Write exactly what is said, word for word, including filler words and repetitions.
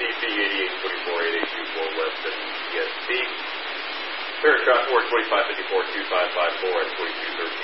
D C eighty-eight twenty-four, eight eight two four West and E S P. Parent transport twenty-five fifty-four, two five five four and twenty-two thirteen.